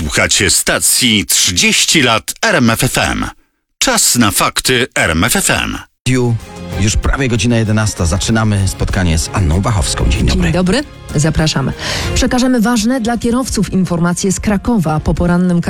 Słuchacie stacji 30 lat RMFFM. Czas na fakty RMFFM. Już prawie godzina 11. Zaczynamy spotkanie z Anną Wachowską. Dzień dobry. Dzień dobry, zapraszamy. Przekażemy ważne dla kierowców informacje z Krakowa. Po porannym